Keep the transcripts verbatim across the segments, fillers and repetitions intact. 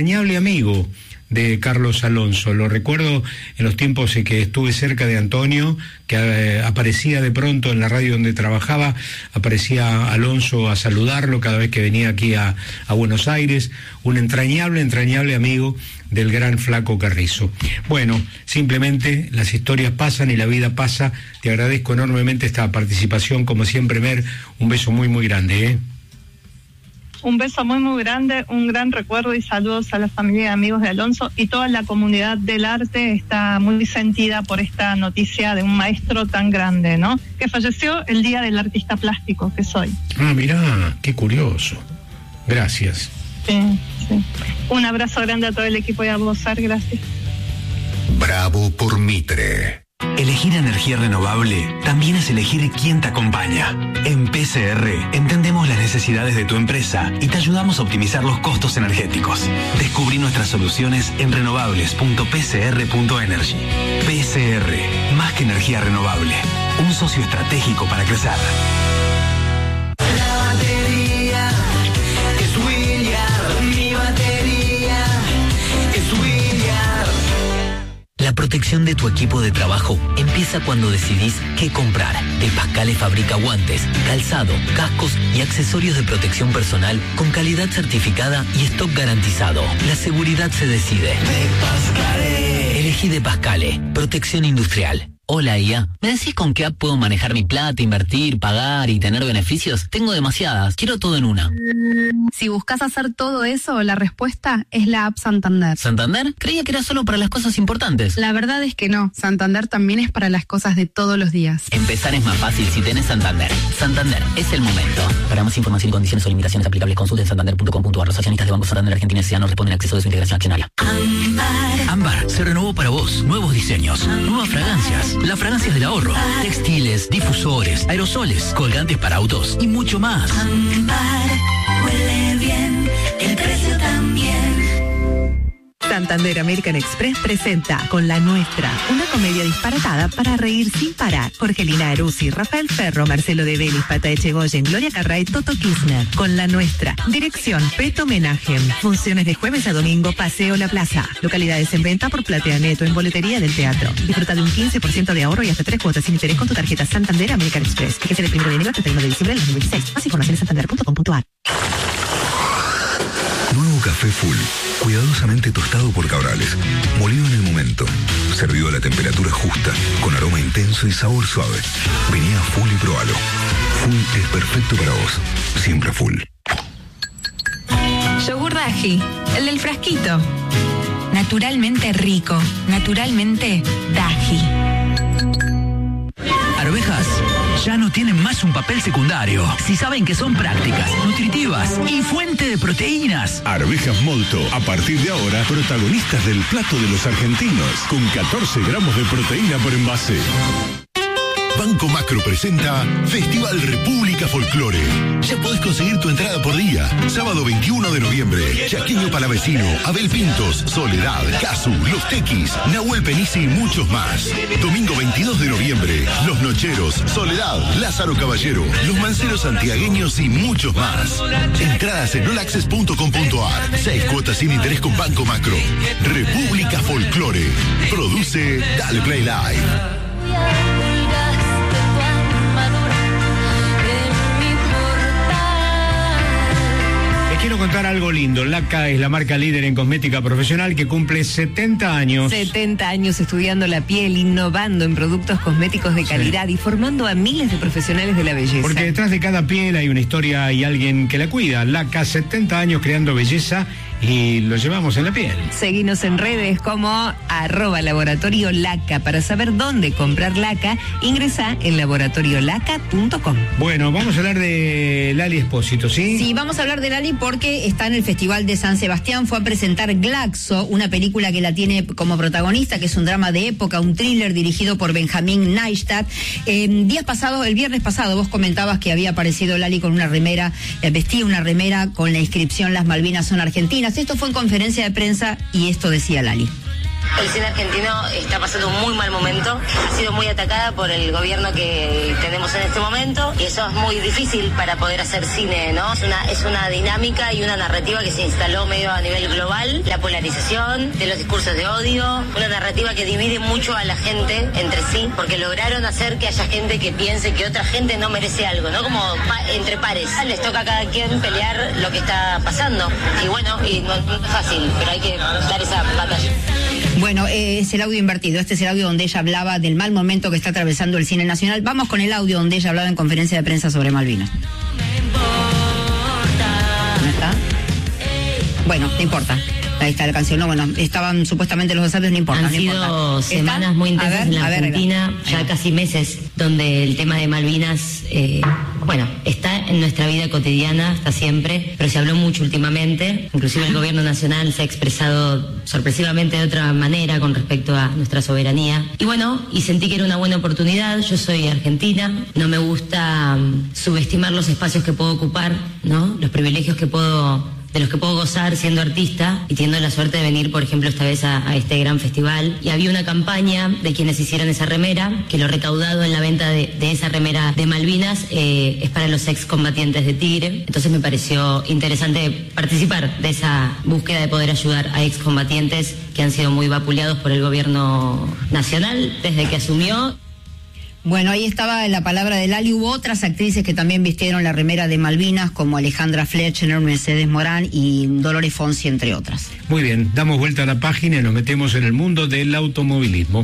entrañable amigo de Carlos Alonso. Lo recuerdo en los tiempos en que estuve cerca de Antonio, que eh, aparecía de pronto en la radio donde trabajaba, aparecía Alonso a saludarlo cada vez que venía aquí a, a Buenos Aires, un entrañable, entrañable amigo del gran Flaco Carrizo. Bueno, simplemente las historias pasan y la vida pasa. Te agradezco enormemente esta participación, como siempre, Mer, un beso muy, muy grande, ¿eh? Un beso muy, muy grande, un gran recuerdo y saludos a la familia y amigos de Alonso, y toda la comunidad del arte está muy sentida por esta noticia de un maestro tan grande, ¿no? Que falleció el día del artista plástico que soy. Ah, mirá, qué curioso. Gracias. Sí, sí. Un abrazo grande a todo el equipo y a vos, Sar, gracias. Bravo por Mitre. Elegir energía renovable también es elegir quién te acompaña. En P C R entendemos las necesidades de tu empresa y te ayudamos a optimizar los costos energéticos. Descubrí nuestras soluciones en renovables punto p c r punto energy. P C R, más que energía renovable, un socio estratégico para crecer. La batería es William, mi batería es William. La protección de tu equipo de trabajo empieza cuando decidís qué comprar. De Pascale fabrica guantes, calzado, cascos y accesorios de protección personal con calidad certificada y stock garantizado. La seguridad se decide. De Pascale. Elegí De Pascale. Protección industrial. Hola, I A. ¿Me decís con qué app puedo manejar mi plata, invertir, pagar y tener beneficios? Tengo demasiadas. Quiero todo en una. Si buscas hacer todo eso, la respuesta es la app Santander. ¿Santander? Creía que era solo para las cosas importantes. La verdad es que no. Santander también es para las cosas de todos los días. Empezar es más fácil si tenés Santander. Santander, es el momento. Para más información y condiciones o limitaciones aplicables, consulte en santander punto com punto a r. Los accionistas de Banco Santander Argentina S A no responden al acceso de su integración accionaria. Ámbar. Ámbar se renovó para vos. Nuevos diseños, nuevas fragancias. Las fragancias del ahorro. Textiles, difusores, aerosoles, colgantes para autos y mucho más. Ámbar. Huele bien, el precio también. Santander American Express presenta Con la Nuestra, una comedia disparatada para reír sin parar. Jorgelina Aruzzi, Rafael Ferro, Marcelo de Vélez, Pata Echegoyen, Gloria Carray, Toto Kirchner. Con la Nuestra. Dirección Peto Homenaje. Funciones de jueves a domingo, Paseo La Plaza. Localidades en venta por Platea Neto en boletería del teatro. Disfruta de un quince por ciento de ahorro y hasta tres cuotas sin interés con tu tarjeta Santander American Express. Fíjese del primero de enero al treinta y uno de diciembre del dos mil dieciséis. Más información en santander punto com punto a r. Nuevo café Full, cuidadosamente tostado por Cabrales, molido en el momento, servido a la temperatura justa, con aroma intenso y sabor suave. Vení a Full y probalo. Full es perfecto para vos, siempre Full. Yogur Daji, el del frasquito. Naturalmente rico, naturalmente Daji. Arvejas ya no tienen más un papel secundario. Si saben que son prácticas, nutritivas y fuente de proteínas. Arvejas Molto, a partir de ahora, protagonistas del plato de los argentinos, con catorce gramos de proteína por envase. Banco Macro presenta Festival República Folclore. Ya podés conseguir tu entrada por día. Sábado veintiuno de noviembre, Chaqueño Palavecino, Abel Pintos, Soledad, Casu, Los Tequis, Nahuel Penici y muchos más. Domingo veintidós de noviembre, Los Nocheros, Soledad, Lázaro Caballero, Los Manceros Santiagueños y muchos más. Entradas en all access punto com punto a r. Seis cuotas sin interés con Banco Macro. República Folclore. Produce Dale Play Live. Quiero contar algo lindo. Laca es la marca líder en cosmética profesional que cumple setenta años. setenta años estudiando la piel, innovando en productos cosméticos de calidad sí. y formando a miles de profesionales de la belleza. Porque detrás de cada piel hay una historia y alguien que la cuida. Laca, setenta años creando belleza y lo llevamos en la piel. Seguinos en redes como arroba laboratorio Laca. Para saber dónde comprar Laca, ingresa en laboratorio laca punto com. Bueno, vamos a hablar de Lali Espósito, ¿sí? Sí, vamos a hablar de Lali porque está en el Festival de San Sebastián. Fue a presentar Glaxo, una película que la tiene como protagonista, que es un drama de época, un thriller dirigido por Benjamín Neistat. Eh, días pasados, el viernes pasado, vos comentabas que había aparecido Lali con una remera, eh, vestía una remera con la inscripción Las Malvinas son argentinas. Esto fue en conferencia de prensa y esto decía Lali. El cine argentino está pasando un muy mal momento, ha sido muy atacada por el gobierno que tenemos en este momento y eso es muy difícil para poder hacer cine, ¿no? Es una, es una dinámica y una narrativa que se instaló medio a nivel global, la polarización de los discursos de odio, una narrativa que divide mucho a la gente entre sí, porque lograron hacer que haya gente que piense que otra gente no merece algo, ¿no? Como pa- entre pares. Les toca a cada quien pelear lo que está pasando. Y bueno, y no, no es fácil, pero hay que dar esa batalla. Bueno, eh, es el audio invertido. Este es el audio donde ella hablaba del mal momento que está atravesando el cine nacional. Vamos con el audio donde ella hablaba en conferencia de prensa sobre Malvinas. ¿No está? Bueno, no importa. Ahí está la canción. No, bueno, estaban supuestamente los dos audios, no importa. Han no sido importa. semanas ¿Está? muy intensas A ver, en la a ver, Argentina, ya casi meses, donde el tema de Malvinas, eh, bueno, está en nuestra vida cotidiana, está siempre, pero se habló mucho últimamente. Inclusive el gobierno nacional se ha expresado sorpresivamente de otra manera con respecto a nuestra soberanía. Y bueno, y sentí que era una buena oportunidad. Yo soy argentina, no me gusta um, subestimar los espacios que puedo ocupar, ¿no? Los privilegios que puedo... de los que puedo gozar siendo artista y teniendo la suerte de venir, por ejemplo, esta vez a, a este gran festival. Y había una campaña de quienes hicieron esa remera, que lo recaudado en la venta de, de esa remera de Malvinas eh, es para los excombatientes de Tigre. Entonces me pareció interesante participar de esa búsqueda de poder ayudar a excombatientes que han sido muy vapuleados por el gobierno nacional desde que asumió. Bueno, ahí estaba la palabra de Lali. Hubo otras actrices que también vistieron la remera de Malvinas, como Alejandra Fletcher, Mercedes Morán y Dolores Fonsi, entre otras. Muy bien, damos vuelta a la página y nos metemos en el mundo del automovilismo.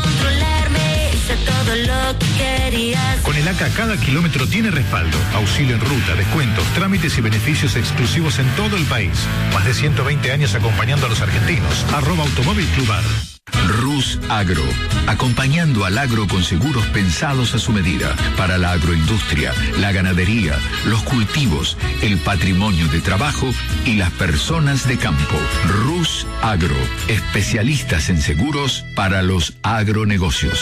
Con el A C A cada kilómetro tiene respaldo, auxilio en ruta, descuentos, trámites y beneficios exclusivos en todo el país. Más de ciento veinte años acompañando a los argentinos. Arroba Automóvil Clubar. Rus Agro, acompañando al agro con seguros pensados a su medida, para la agroindustria, la ganadería, los cultivos, el patrimonio de trabajo y las personas de campo. Rus Agro, especialistas en seguros para los agronegocios.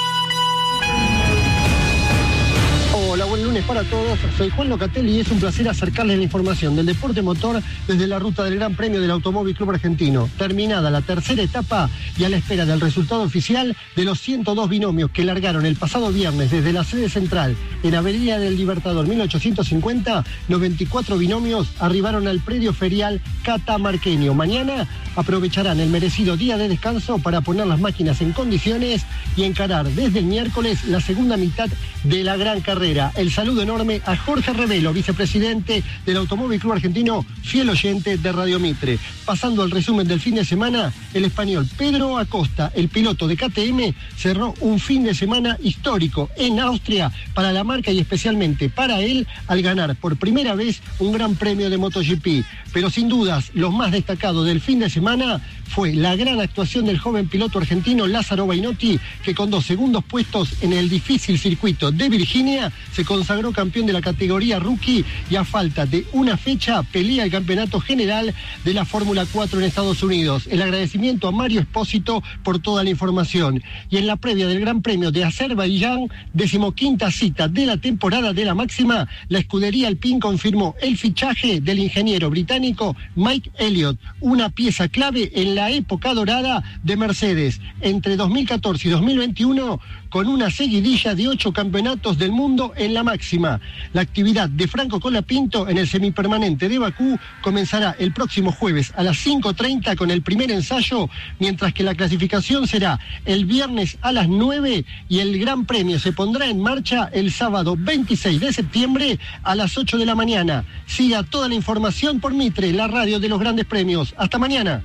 Hola, buen lunes para todos. Soy Juan Locatelli y es un placer acercarles la información del deporte motor desde la ruta del Gran Premio del Automóvil Club Argentino. Terminada la tercera etapa y a la espera del resultado oficial de los ciento dos binomios que largaron el pasado viernes desde la sede central en Avenida del Libertador mil ochocientos cincuenta, noventa y cuatro binomios arribaron al predio ferial catamarqueño. Mañana aprovecharán el merecido día de descanso para poner las máquinas en condiciones y encarar desde el miércoles la segunda mitad de la gran carrera. El saludo enorme a Jorge Revelo, vicepresidente del Automóvil Club Argentino, fiel oyente de Radio Mitre. Pasando al resumen del fin de semana, el español Pedro Acosta, el piloto de K T M, cerró un fin de semana histórico en Austria para la marca y especialmente para él al ganar por primera vez un gran premio de MotoGP. Pero sin dudas, lo más destacado del fin de semana fue la gran actuación del joven piloto argentino Lázaro Bainotti, que con dos segundos puestos en el difícil circuito de Virginia se consagró campeón de la categoría rookie y a falta de una fecha pelea el campeonato general de la Fórmula cuatro en Estados Unidos. El agradecimiento a Mario Espósito por toda la información. Y en la previa del Gran Premio de Azerbaiyán, decimoquinta cita de la temporada de la máxima, la escudería Alpine confirmó el fichaje del ingeniero británico Mike Elliott, una pieza clave en la época dorada de Mercedes, entre dos mil catorce y dos mil veintiuno, con una seguidilla de ocho campeonatos del mundo en la máxima. La actividad de Franco Colapinto en el semipermanente de Bakú comenzará el próximo jueves a las cinco treinta con el primer ensayo, mientras que la clasificación será el viernes a las nueve y el Gran Premio se pondrá en marcha el sábado veintiséis de septiembre a las ocho de la mañana. Siga toda la información por Mitre, la radio de los grandes premios. Hasta mañana.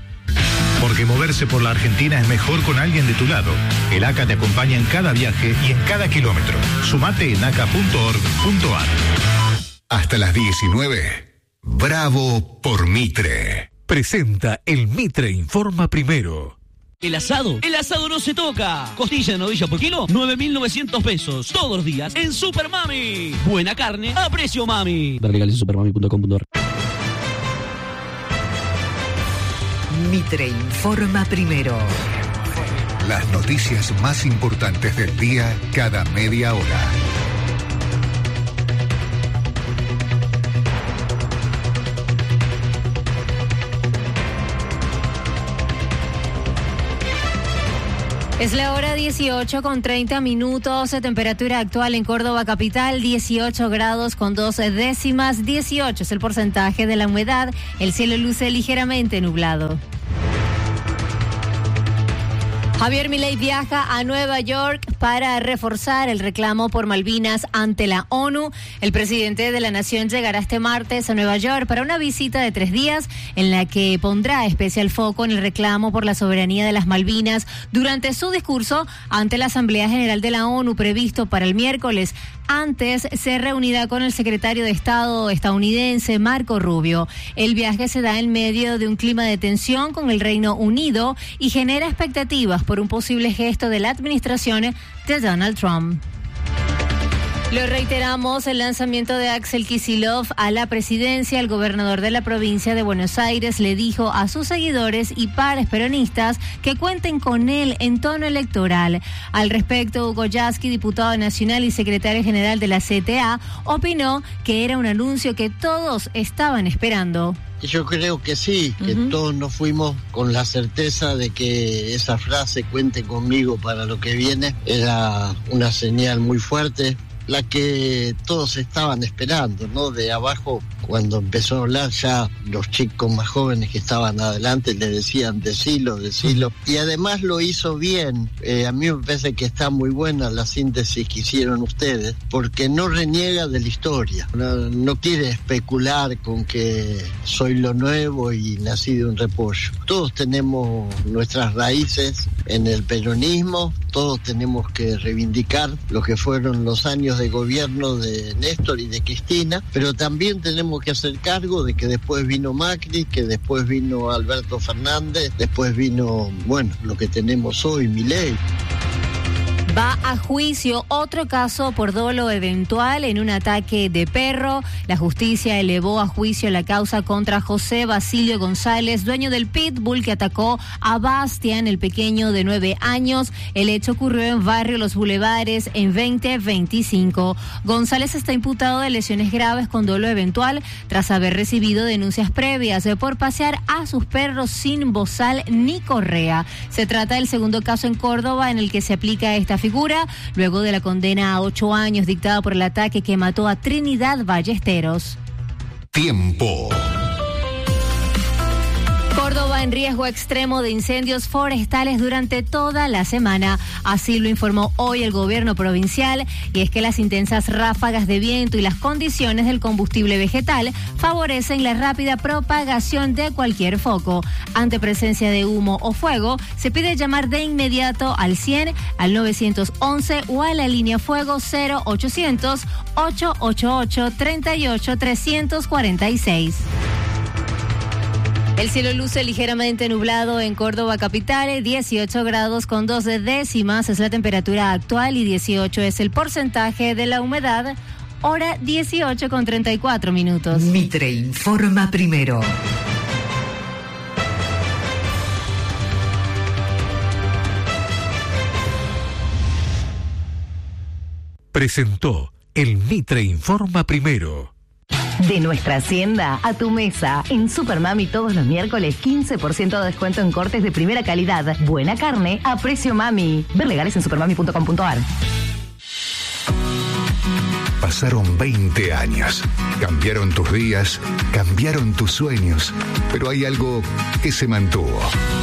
Porque moverse por la Argentina es mejor con alguien de tu lado. El A C A te acompaña en cada viaje y en cada kilómetro. Sumate en aca punto org punto ar. Hasta las diecinueve. Bravo por Mitre. Presenta el Mitre Informa Primero. El asado, el asado no se toca. Costilla de novilla por kilo, nueve mil novecientos pesos. Todos los días en Super Mami. Buena carne a precio mami. Ver legales en supermami punto com punto ar. Mitre Informa Primero. Las noticias más importantes del día cada media hora. Es la hora dieciocho con treinta minutos, temperatura actual en Córdoba capital, dieciocho grados con dos décimas, dieciocho es el porcentaje de la humedad, el cielo luce ligeramente nublado. Javier Milei viaja a Nueva York para reforzar el reclamo por Malvinas ante la ONU. El presidente de la nación llegará este martes a Nueva York para una visita de tres días en la que pondrá especial foco en el reclamo por la soberanía de las Malvinas durante su discurso ante la Asamblea General de la ONU previsto para el miércoles. Antes se reunirá con el secretario de Estado estadounidense Marco Rubio. El viaje se da en medio de un clima de tensión con el Reino Unido y genera expectativas por un posible gesto de la administración de Donald Trump. Lo reiteramos, el lanzamiento de Axel Kicillof a la presidencia. El gobernador de la provincia de Buenos Aires le dijo a sus seguidores y pares peronistas que cuenten con él en tono electoral. Al respecto, Hugo Yasky, diputado nacional y secretario general de la C T A, opinó que era un anuncio que todos estaban esperando. Yo creo que sí, que uh-huh. todos nos fuimos con la certeza de que esa frase, cuente conmigo para lo que viene, era una señal muy fuerte, la que todos estaban esperando, ¿no? De abajo, cuando empezó a hablar, ya los chicos más jóvenes que estaban adelante le decían decilo, decilo, y además lo hizo bien. Eh, a mí me parece que está muy buena la síntesis que hicieron ustedes, porque no reniega de la historia, no, no quiere especular con que soy lo nuevo y nací de un repollo. Todos tenemos nuestras raíces en el peronismo, todos tenemos que reivindicar lo que fueron los años de gobierno de Néstor y de Cristina, pero también tenemos que hacer cargo de que después vino Macri, que después vino Alberto Fernández, después vino, bueno, lo que tenemos hoy, Milei. Va a juicio otro caso por dolo eventual en un ataque de perro. La justicia elevó a juicio la causa contra José Basilio González, dueño del pitbull que atacó a Bastian, el pequeño de nueve años. El hecho ocurrió en Barrio Los Bulevares en veinte veinticinco. González está imputado de lesiones graves con dolo eventual tras haber recibido denuncias previas por pasear a sus perros sin bozal ni correa. Se trata del segundo caso en Córdoba en el que se aplica esta figura. Figura, luego de la condena a ocho años dictada por el ataque que mató a Trinidad Ballesteros. Tiempo. Córdoba en riesgo extremo de incendios forestales durante toda la semana. Así lo informó hoy el gobierno provincial, y es que las intensas ráfagas de viento y las condiciones del combustible vegetal favorecen la rápida propagación de cualquier foco. Ante presencia de humo o fuego, se pide llamar de inmediato al cien, al nueve once o a la línea fuego cero ochocientos, ochocientos ochenta y ocho, treinta y ocho, trescientos cuarenta y seis. El cielo luce ligeramente nublado en Córdoba capital, dieciocho grados con dos décimas es la temperatura actual y dieciocho es el porcentaje de la humedad. Hora dieciocho con treinta y cuatro minutos. Mitre informa primero. Presentó el Mitre informa primero. De nuestra hacienda a tu mesa. En Supermami todos los miércoles quince por ciento de descuento en cortes de primera calidad. Buena carne a precio mami. Ver legales en supermami punto com punto a r. Pasaron veinte años. Cambiaron tus días, cambiaron tus sueños, pero hay algo que se mantuvo.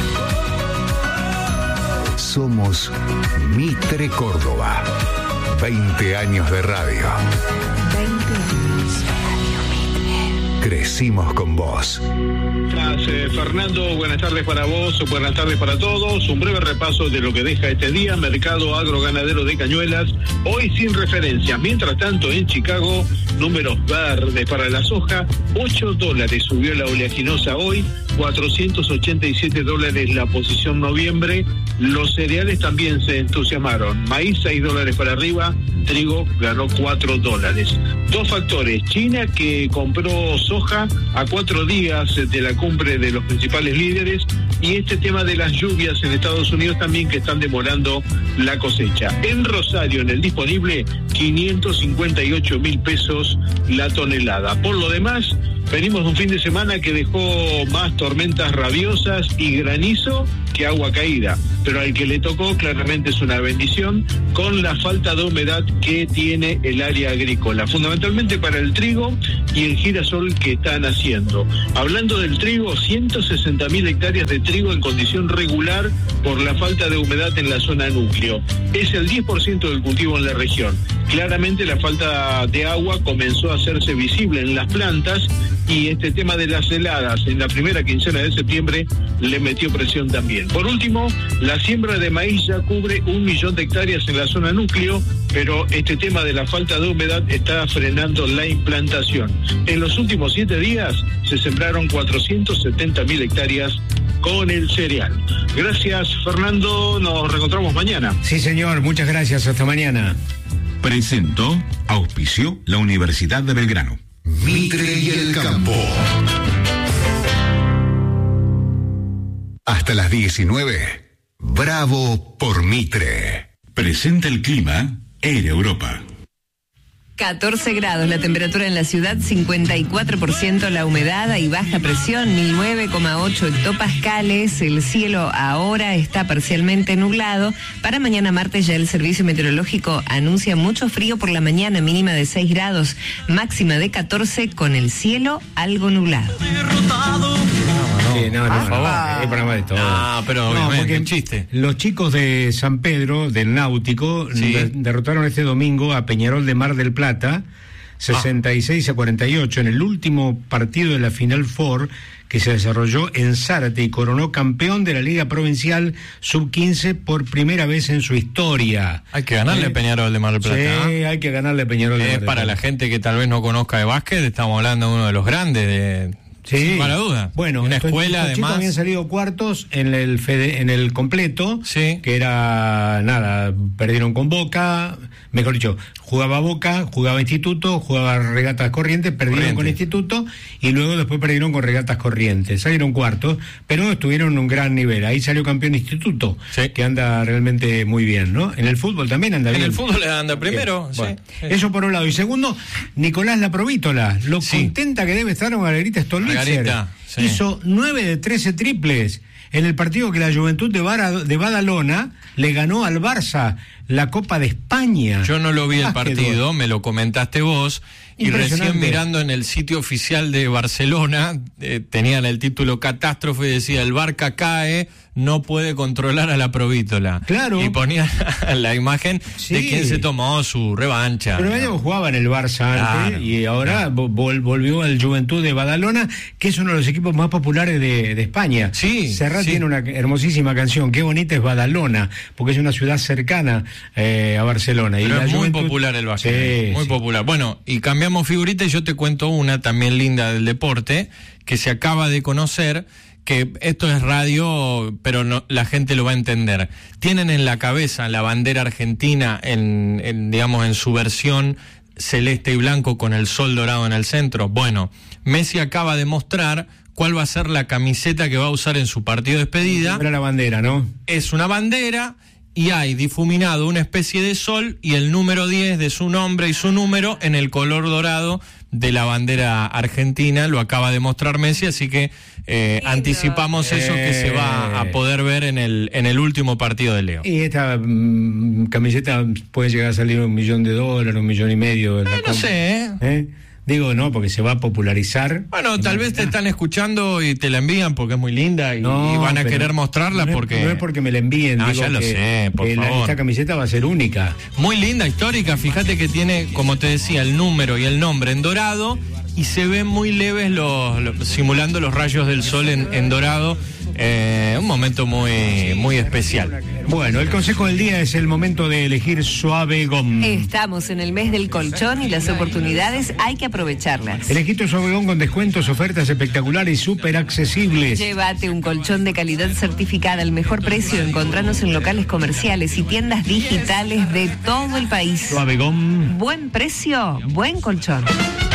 Somos Mitre Córdoba. veinte años de radio. veinte años. Crecimos con vos. Gracias, Fernando. Buenas tardes para vos, buenas tardes para todos. Un breve repaso de lo que deja este día. Mercado agroganadero de Cañuelas, hoy sin referencias. Mientras tanto, en Chicago, números verdes para la soja, ocho dólares subió la oleaginosa hoy, cuatrocientos ochenta y siete dólares la posición noviembre. Los cereales también se entusiasmaron. Maíz seis dólares para arriba, trigo ganó cuatro dólares. Dos factores: China, que compró soja a cuatro días de la cumbre de los principales líderes, y este tema de las lluvias en Estados Unidos también, que están demorando la cosecha. En Rosario, en el disponible, quinientos cincuenta y ocho mil pesos la tonelada. Por lo demás, Venimos de un fin de semana que dejó más tormentas rabiosas y granizo que agua caída, pero al que le tocó claramente es una bendición con la falta de humedad que tiene el área agrícola, fundamentalmente para el trigo y el girasol que están haciendo. Hablando del trigo, ciento sesenta mil hectáreas de trigo en condición regular por la falta de humedad en la zona núcleo. Es el diez por ciento del cultivo en la región. Claramente la falta de agua comenzó a hacerse visible en las plantas y este tema de las heladas en la primera quincena de septiembre le metió presión también. Por último, la siembra de maíz ya cubre un millón de hectáreas en la zona núcleo, pero este tema de la falta de humedad está frenando la implantación. En los últimos siete días se sembraron cuatrocientos setenta mil hectáreas con el cereal. Gracias, Fernando. Nos reencontramos mañana. Sí, señor. Muchas gracias. Hasta mañana. Presentó, auspició la Universidad de Belgrano. Mitre y el campo. Hasta las diecinueve. Bravo por Mitre. Presenta el clima Air Europa. catorce grados la temperatura en la ciudad, cincuenta y cuatro por ciento la humedad y baja presión, mil nueve coma ocho hectopascales. El cielo ahora está parcialmente nublado. Para mañana martes ya el servicio meteorológico anuncia mucho frío por la mañana, mínima de seis grados, máxima de catorce con el cielo algo nublado. Sí, no, no, Ah, no, ah. hay programa de todo. Ah, pero No, obviamente, porque un chiste. Los chicos de San Pedro, del Náutico, Sí. de- derrotaron este domingo a Peñarol de Mar del Plata, sesenta y seis a cuarenta y ocho, en el último partido de la Final Four que se desarrolló en Zárate y coronó campeón de la Liga Provincial sub quince por primera vez en su historia. Hay que ganarle Eh, a Peñarol de Mar del Plata. Sí, ¿eh? hay que ganarle a Peñarol de Mar Es del para Plata. la gente que tal vez no conozca de básquet, estamos hablando de uno de los grandes de... Sí, sin lugar a duda. Bueno, una estos- escuela estos chicos además. habían salido cuartos en el fede- en el completo, Sí. que era nada, perdieron con Boca, mejor dicho, jugaba Boca, jugaba Instituto, jugaba Regatas Corrientes, perdieron Corrientes. con Instituto y luego después perdieron con Regatas Corrientes. Salieron cuartos, pero estuvieron en un gran nivel. Ahí salió campeón Instituto, Sí. que anda realmente muy bien, ¿no? En el fútbol también anda En bien. el fútbol le anda primero. Bien, Sí, bueno, sí. eso por un lado. Y segundo, Nicolás La Provítola, lo Sí. contenta que debe estar Margarita Stolbizer. Margarita, sí. Hizo nueve de trece triples en el partido que la Juventud de, Vara- de Badalona le ganó al Barça la Copa de España. Yo no lo vi el Básquetbol. partido, me lo comentaste vos. Y Impresionante. recién mirando en el sitio oficial de Barcelona, eh, tenían el título Catástrofe y decía, el Barca cae, no puede controlar a la Provítola. Claro. Y ponía la imagen Sí. de quien se tomó su revancha. Pero ella jugaba en el Barça antes Claro, y ahora vo- vol- volvió al Juventud de Badalona, que es uno de los equipos más populares de, de España. Sí, Serrat sí. tiene una hermosísima canción, qué bonita es Badalona, porque es una ciudad cercana eh, a Barcelona. Y Pero la es muy Juventud- popular el básquet, Sí, muy sí. popular. Bueno, y cambiamos figurita y yo te cuento una también linda del deporte que se acaba de conocer, que esto es radio, pero no, la gente lo va a entender. Tienen en la cabeza la bandera argentina en, en, digamos, en su versión celeste y blanco con el sol dorado en el centro. Bueno, Messi acaba de mostrar cuál va a ser la camiseta que va a usar en su partido de despedida. Era la bandera, ¿no? Es una bandera y hay difuminado una especie de sol y el número diez de su nombre y su número en el color dorado de la bandera argentina. Lo acaba de mostrar Messi, así que eh, anticipamos eso que se va a poder ver en el en el último partido de Leo. Y esta mm, camiseta puede llegar a salir un millón de dólares, un millón y medio. en la Eh, no compra. sé, ¿eh? ¿Eh? Digo, no, porque se va a popularizar. Bueno, tal vez te están escuchando y te la envían porque es muy linda y, No, y van a pero querer mostrarla no es- porque... no es porque me la envíen. No, digo ya lo que- sé, por que la- favor. esta camiseta va a ser única. Muy linda, histórica, fíjate que tiene, como te decía, el número y el nombre en dorado y se ven muy leves los, los- simulando los rayos del sol en, en dorado. Eh, un momento muy, muy especial. Bueno, el consejo del día es el momento de elegir Suave Gom. Estamos en el mes del colchón y las oportunidades hay que aprovecharlas. Elegí tu Suave Gom con descuentos, ofertas espectaculares y súper accesibles. Llévate un colchón de calidad certificada al mejor precio. Encontranos en locales comerciales y tiendas digitales de todo el país. Suave Gom. Buen precio, buen colchón.